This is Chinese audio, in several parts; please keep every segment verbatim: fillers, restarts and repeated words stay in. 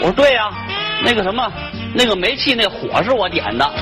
我说对呀、啊，那个什么，那个煤气那火是我点的。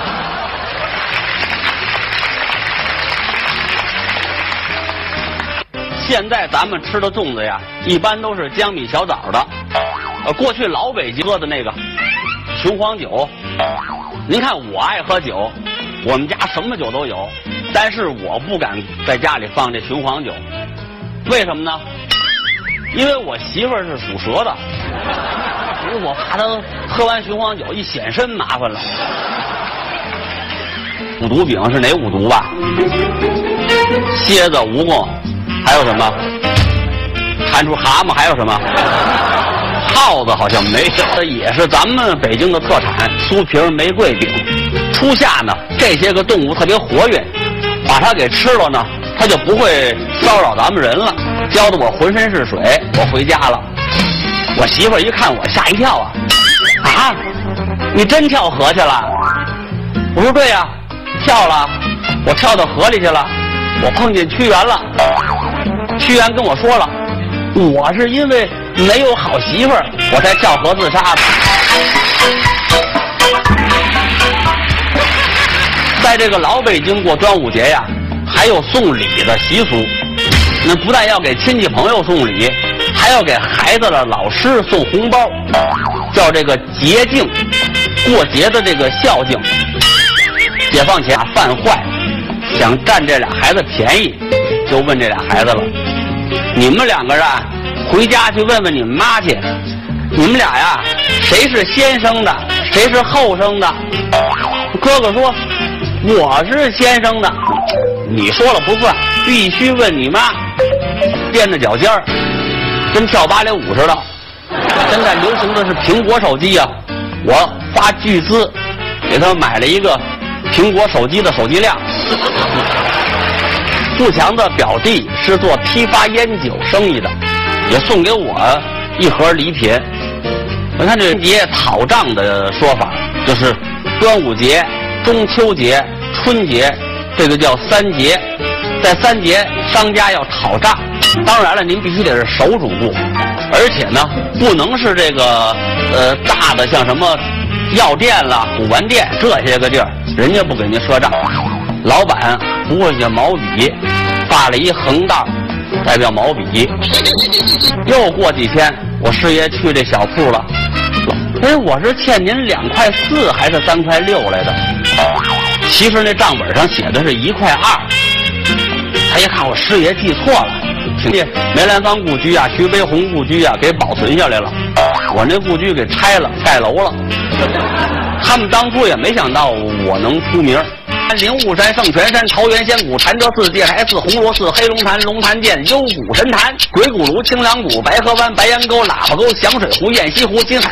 现在咱们吃的粽子呀，一般都是江米小枣的。呃，过去老北京喝的那个雄黄酒，您看我爱喝酒，我们家什么酒都有，但是我不敢在家里放这雄黄酒，为什么呢？因为我媳妇儿是属蛇的，我怕她喝完雄黄酒一显身麻烦了。五毒饼是哪五毒吧？蝎子、蜈蚣，还有什么？蟾蜍、蛤蟆，还有什么？耗子好像没有。这也是咱们北京的特产，酥皮玫瑰饼。初夏呢，这些个动物特别活跃，把它给吃了呢，它就不会骚扰咱们人了。浇得我浑身是水，我回家了。我媳妇儿一看我，吓一跳啊！啊，你真跳河去了？我说对呀、啊，跳了，我跳到河里去了，我碰见屈原了。屈原跟我说了，我是因为没有好媳妇儿，我才跳河自杀的。在这个老北京过端午节呀，还有送礼的习俗。那不但要给亲戚朋友送礼，还要给孩子的老师送红包，叫这个节敬，过节的这个孝敬。解放前犯坏，想占这俩孩子便宜，就问这俩孩子了：你们两个人回家去问问你们妈去，你们俩呀，谁是先生的，谁是后生的？哥哥说：我是先生的。你说了不算，必须问你妈。垫着脚尖儿，跟跳芭蕾舞似的。现在流行的是苹果手机啊，我花巨资给他买了一个苹果手机的手机链。富强的表弟是做批发烟酒生意的，也送给我一盒礼品。我看这节讨账的说法，就是端午节、中秋节、春节，这个叫三节。在三节，商家要讨账。当然了，您必须得是首主顾，而且呢，不能是这个呃大的，像什么药店啦、古玩店这些个地儿，人家不给您赊账。老板不会写毛笔，画了一横道，代表毛笔。又过几天，我师爷去这小铺了，哎，我是欠您两块四还是三块六来的？其实那账本上写的是一块二。他一看我师爷记错了，听见梅兰芳故居啊、徐悲鸿故居啊给保存下来了，我那故居给拆了，盖楼了。他们当初也没想到我能出名。灵雾山、圣泉山、桃源仙谷、潭柘寺、戒台寺、红螺寺、黑龙潭、龙潭涧、幽谷神潭、鬼谷庐、清凉谷、白河湾、白岩沟、喇叭沟、响水湖、雁西湖、金海